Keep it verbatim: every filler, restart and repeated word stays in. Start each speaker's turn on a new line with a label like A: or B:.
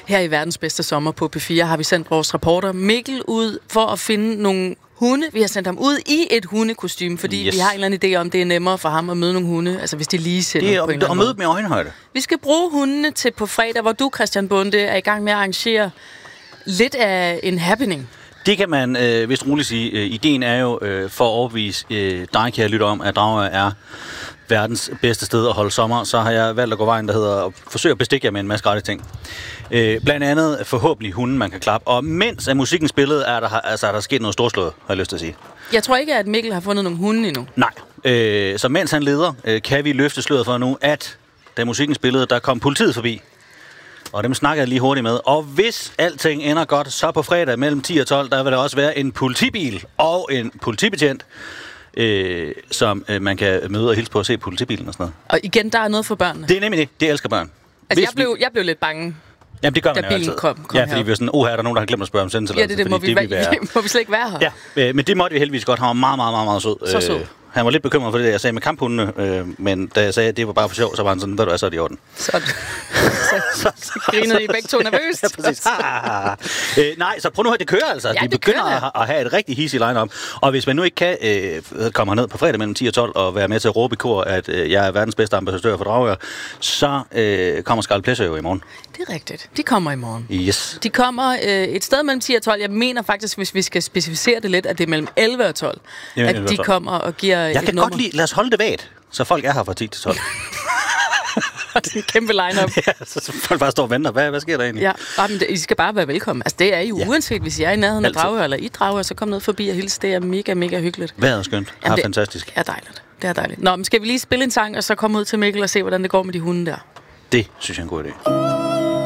A: Her i Verdens Bedste Sommer på P fire har vi sendt vores reporter Mikkel ud for at finde nogle hunde. Vi har sendt ham ud i et hundekostyme, fordi yes. vi har en eller anden idé om, det er nemmere for ham at møde nogle hunde, altså hvis de lige sender
B: det er,
A: på en eller anden
B: måde. Det er at møde dem i øjenhøjde.
A: Vi skal bruge hundene til på fredag, hvor du, Christian Bonde, er i gang med at arrangere lidt af en happening.
B: Det kan man øh, vist roligt sige. Øh, ideen er jo øh, for at overbevise øh, dig, kære lytter, om, at Dragør er verdens bedste sted at holde sommer. Så har jeg valgt at gå vejen, der hedder at forsøge at bestikke jer med en masse gratis ting. Øh, blandt andet forhåbentlig hunden, man kan klappe. Og mens at musikken spillede, er der, altså, er der sket noget storslået, har jeg lyst til at sige.
A: Jeg tror ikke, at Mikkel har fundet nogle hunde endnu.
B: Nej. Øh, så mens han leder, øh, kan vi løfte sløret for nu, at da musikken spillede, der kom politiet forbi. Og dem snakker jeg lige hurtigt med. Og hvis alting ender godt, så på fredag mellem ti og tolv, der vil der også være en politibil og en politibetjent, øh, som øh, man kan møde og hilse på og se politibilen og sådan noget.
A: Og igen, der er noget for børnene.
B: Det er nemlig det. Det elsker børn.
A: Altså, jeg blev, jeg blev lidt bange.
B: Jamen, det gør man
A: da
B: jo
A: bilen
B: altid.
A: kom, kom
B: ja, fordi vi er sådan, oh, her er der nogen, der har glemt at spørge om sendetilladelse.
A: Ja, det, det, må, vi, det vi, være... må vi slet ikke være her.
B: Ja, øh, men det måtte vi heldigvis godt. Han var meget, meget, meget, meget sød.
A: Så sød.
B: Øh, han var lidt bekymret for det, jeg sagde med kamphundene, øh, men da jeg sagde, at det var bare for sjov, så var han sådan, ved du hvad, så er det i orden.
A: Så, så, så, så grinede I begge to nervøst.
B: Ja, præcis. øh, nej, så prøv nu at det kører altså.
A: Ja,
B: de begynder at, at have et rigtig hissigt line-up. Og hvis man nu ikke kan øh, komme herned på fredag mellem ti og tolv og være med til at råbe i kor, at øh, jeg er verdens bedste ambassadør for Dragør, så øh, kommer Scarlet Pleasure jo i morgen.
A: Det er rigtigt. De kommer i morgen.
B: Yes.
A: De kommer øh, et sted mellem ti og tolv. Jeg mener faktisk, hvis vi skal specificere det lidt, at det er mellem elleve og tolv. At elleve og tolv. De kommer og giver
B: jeg
A: et
B: kan
A: nummer.
B: godt lide, lad os holde det vagt, så folk er her fra ti til tolv.
A: Det er en kæmpe line-up.
B: Ja, så folk bare står og venter. Hvad, hvad sker der egentlig?
A: Ja, men det, I skal bare være velkommen. Altså, det er jo ja. Uanset, hvis jeg er i nærheden af Dragør eller i Dragør, så kom ned forbi og hilse. Det er mega, mega hyggeligt.
B: Vejret er skønt.
A: Jamen,
B: det er fantastisk.
A: Det er dejligt. Det er dejligt. Nå, men skal vi lige spille en sang, og så komme ud til Mikkel og se, hvordan det går med de hunde der?
B: Det synes jeg er en god idé.